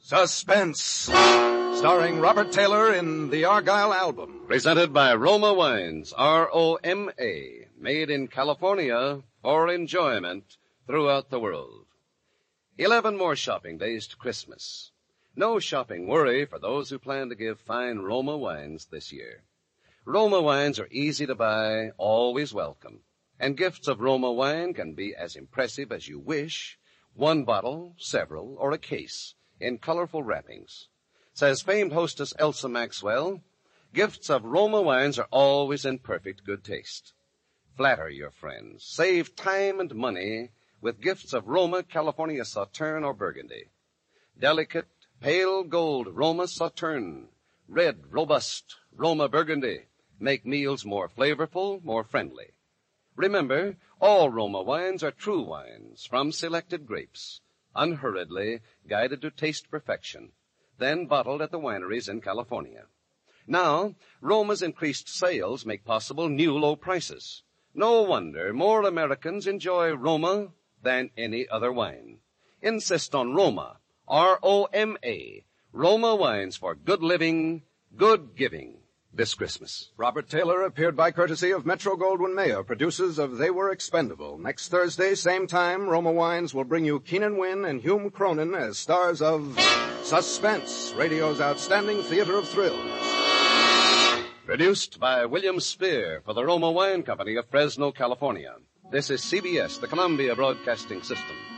Suspense, starring Robert Taylor in the Argyle album. Presented by Roma Wines, R-O-M-A, made in California for enjoyment throughout the world. 11 more shopping days to Christmas. No shopping worry for those who plan to give fine Roma wines this year. Roma wines are easy to buy, always welcome. And gifts of Roma wine can be as impressive as you wish. One bottle, several, or a case in colorful wrappings. Says famed hostess Elsa Maxwell, gifts of Roma wines are always in perfect good taste. Flatter your friends. Save time and money with gifts of Roma California Sauterne or Burgundy. Delicate, pale gold Roma Sauterne. Red, robust Roma Burgundy make meals more flavorful, more friendly. Remember, all Roma wines are true wines from selected grapes, unhurriedly guided to taste perfection, then bottled at the wineries in California. Now, Roma's increased sales make possible new low prices. No wonder more Americans enjoy Roma than any other wine. Insist on Roma, R-O-M-A, Roma wines for good living, good giving this Christmas. Robert Taylor appeared by courtesy of Metro-Goldwyn-Mayer, producers of They Were Expendable. Next Thursday, same time, Roma Wines will bring you Keenan Wynn and Hume Cronin as stars of Suspense, radio's outstanding theater of thrills. Produced by William Spear for the Roma Wine Company of Fresno, California. This is CBS, the Columbia Broadcasting System.